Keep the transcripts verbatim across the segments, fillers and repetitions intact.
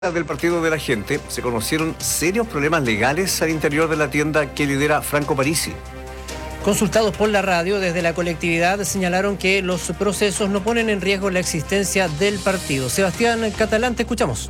Del Partido de la Gente se conocieron serios problemas legales al interior de la tienda que lidera Franco Parisi. Consultados por la radio desde la colectividad señalaron que los procesos no ponen en riesgo la existencia del partido. Sebastián Catalán, te escuchamos.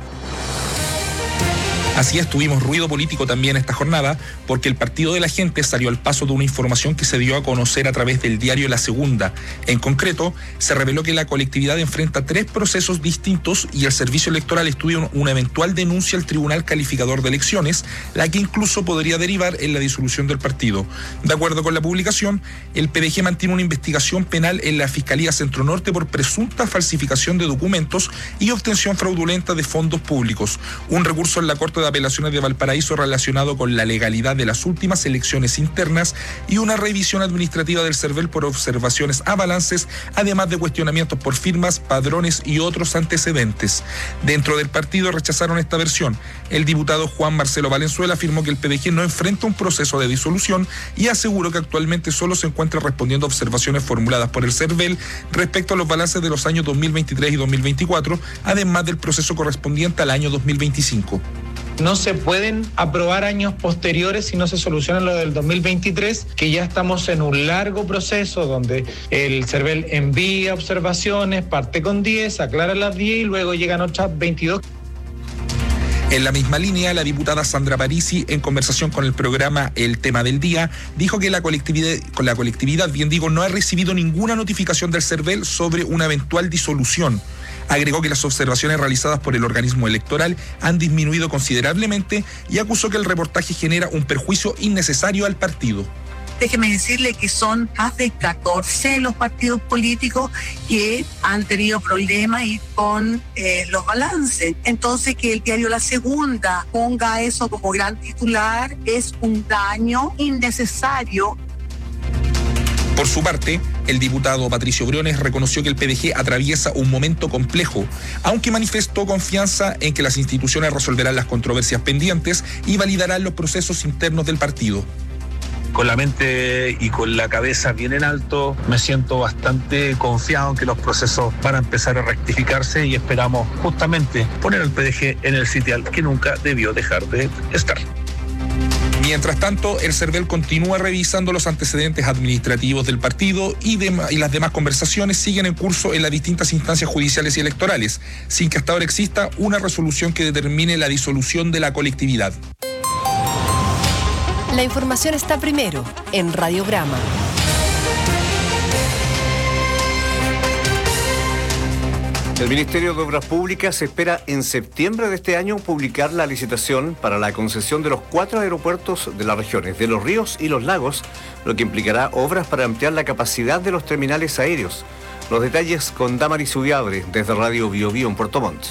Así es, tuvimos ruido político también esta jornada porque el Partido de la Gente salió al paso de una información que se dio a conocer a través del diario La Segunda. En concreto, se reveló que la colectividad enfrenta tres procesos distintos y el Servicio Electoral estudia una eventual denuncia al Tribunal Calificador de Elecciones, la que incluso podría derivar en la disolución del partido. De acuerdo con la publicación, el P D G mantiene una investigación penal en la Fiscalía Centro Norte por presunta falsificación de documentos y obtención fraudulenta de fondos públicos. Un recurso en la Corte de Apelaciones de Valparaíso relacionado con la legalidad de las últimas elecciones internas y una revisión administrativa del CERVEL por observaciones a balances, además de cuestionamientos por firmas, padrones y otros antecedentes. Dentro del partido rechazaron esta versión. El diputado Juan Marcelo Valenzuela afirmó que el P D G no enfrenta un proceso de disolución y aseguró que actualmente solo se encuentra respondiendo a observaciones formuladas por el CERVEL respecto a los balances de los años dos mil veintitrés y dos mil veinticuatro, además del proceso correspondiente al año dos mil veinticinco. No se pueden aprobar años posteriores si no se soluciona lo del dos mil veintitrés, que ya estamos en un largo proceso donde el CERVEL envía observaciones, parte con diez, aclara las diez y luego llegan otras veintidós. En la misma línea, la diputada Sandra Parisi, en conversación con el programa El Tema del Día, dijo que la colectividad, con la colectividad, bien digo, no ha recibido ninguna notificación del CERVEL sobre una eventual disolución. Agregó que las observaciones realizadas por el organismo electoral han disminuido considerablemente y acusó que el reportaje genera un perjuicio innecesario al partido. Déjeme decirle que son más de catorce los partidos políticos que han tenido problemas y con eh, los balances. Entonces, que el diario La Segunda ponga eso como gran titular es un daño innecesario. Por su parte, el diputado Patricio Briones reconoció que el P D G atraviesa un momento complejo, aunque manifestó confianza en que las instituciones resolverán las controversias pendientes y validarán los procesos internos del partido. Con la mente y con la cabeza bien en alto, me siento bastante confiado en que los procesos van a empezar a rectificarse y esperamos justamente poner al P D G en el sitial que nunca debió dejar de estar. Mientras tanto, el CERVEL continúa revisando los antecedentes administrativos del partido y, de, y las demás conversaciones siguen en curso en las distintas instancias judiciales y electorales, sin que hasta ahora exista una resolución que determine la disolución de la colectividad. La información está primero en Radiograma. El Ministerio de Obras Públicas espera en septiembre de este año publicar la licitación para la concesión de los cuatro aeropuertos de las regiones de Los Ríos y Los Lagos, lo que implicará obras para ampliar la capacidad de los terminales aéreos. Los detalles con Damaris Ubiabre desde Radio Bio Bio en Puerto Montt.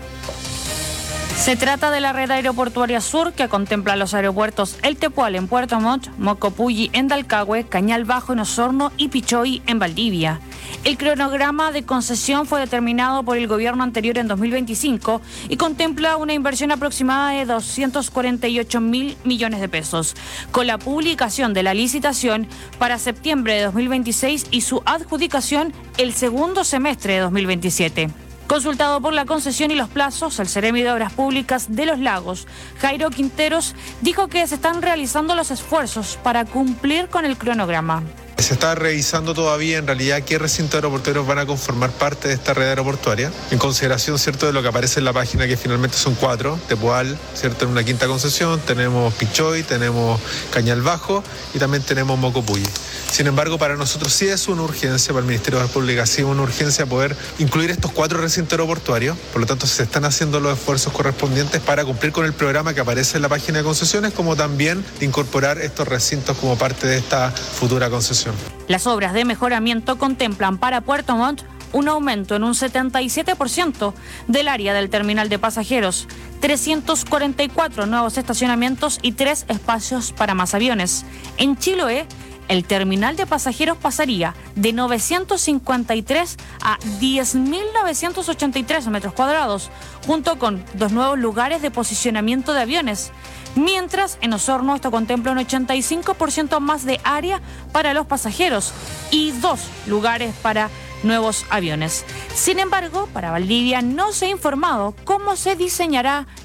Se trata de la red aeroportuaria sur que contempla los aeropuertos El Tepual en Puerto Montt, Mocopulli en Dalcahue, Cañal Bajo en Osorno y Pichoy en Valdivia. El cronograma de concesión fue determinado por el gobierno anterior en dos mil veinticinco y contempla una inversión aproximada de doscientos cuarenta y ocho mil millones de pesos, con la publicación de la licitación para septiembre de dos mil veintiséis y su adjudicación el segundo semestre de dos mil veintisiete. Consultado por la concesión y los plazos, el Seremi de Obras Públicas de Los Lagos, Jairo Quinteros, dijo que se están realizando los esfuerzos para cumplir con el cronograma. Se está revisando todavía en realidad qué recintos aeroportuarios van a conformar parte de esta red aeroportuaria, en consideración, cierto, de lo que aparece en la página, que finalmente son cuatro: Tepual, cierto, en una quinta concesión, tenemos Pichoy, tenemos Cañal Bajo y también tenemos Mocopulli. Sin embargo, para nosotros sí es una urgencia, para el Ministerio de Obras Públicas sí es una urgencia poder incluir estos cuatro recintos aeroportuarios. Por lo tanto, se están haciendo los esfuerzos correspondientes para cumplir con el programa que aparece en la página de concesiones, como también de incorporar estos recintos como parte de esta futura concesión. Las obras de mejoramiento contemplan para Puerto Montt un aumento en un setenta y siete por ciento del área del terminal de pasajeros, trescientos cuarenta y cuatro nuevos estacionamientos y tres espacios para más aviones. En Chiloé, el terminal de pasajeros pasaría de novecientos cincuenta y tres a diez mil novecientos ochenta y tres metros cuadrados, junto con dos nuevos lugares de posicionamiento de aviones. Mientras, en Osorno esto contempla un ochenta y cinco por ciento más de área para los pasajeros y dos lugares para nuevos aviones. Sin embargo, para Valdivia no se ha informado cómo se diseñará